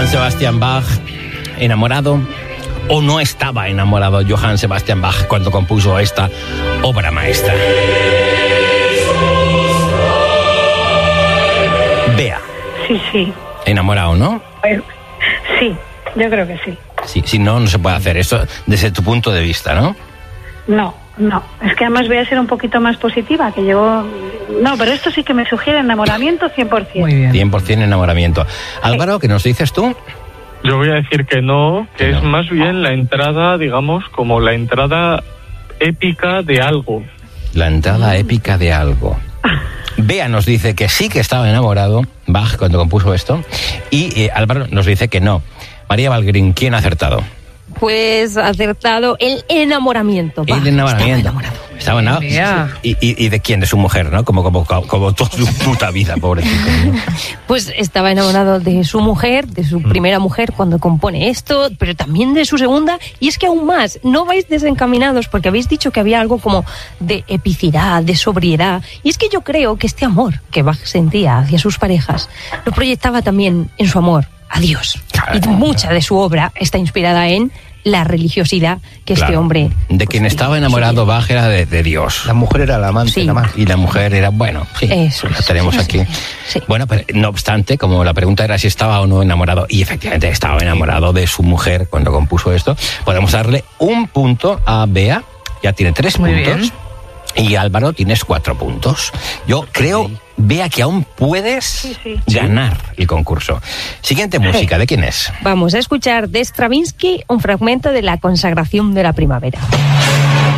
Sebastian Bach, enamorado o no estaba enamorado Johann Sebastian Bach cuando compuso esta obra maestra. Bea. Sí. Enamorado, ¿no? Sí, yo creo que sí. Sí, si no se puede hacer eso desde tu punto de vista, ¿no? No. Es que además voy a ser un poquito más positiva, que llevo... No, pero esto sí que me sugiere enamoramiento 100%. Muy bien. 100% enamoramiento. Álvaro, ¿qué nos dices tú? Yo voy a decir que no, que es más bien la entrada, digamos, como la entrada épica de algo. La entrada épica de algo. Bea nos dice que sí que estaba enamorado, Bach, cuando compuso esto, y Álvaro nos dice que no. María Valgrín, ¿quién ha acertado? Pues acertado el enamoramiento. El enamoramiento. Estaba enamorado. ¿Y de quién? De su mujer, ¿no? Como toda su puta vida, pobrecito, ¿no? Pues estaba enamorado de su mujer, de su primera mujer cuando compone esto, pero también de su segunda. Y es que aún más, no vais desencaminados porque habéis dicho que había algo como de epicidad, de sobriedad. Y es que yo creo que este amor que Bach sentía hacia sus parejas lo proyectaba también en su amor a Dios. Y mucha de su obra está inspirada en la religiosidad que este hombre... De quien estaba enamorado Bach era de Dios. La mujer era la amante, nada más. Y la mujer era, bueno, sí, eso la tenemos aquí. Sí. Bueno, pero no obstante, como la pregunta era si estaba o no enamorado, y efectivamente estaba enamorado de su mujer cuando compuso esto, podemos darle un punto a Bea, ya tiene 3 Muy puntos. bien. Y Álvaro, tienes 4 puntos. Yo creo, Bea, que aún puedes ganar el concurso. Siguiente música, ¿de quién es? Vamos a escuchar de Stravinsky un fragmento de La consagración de la primavera.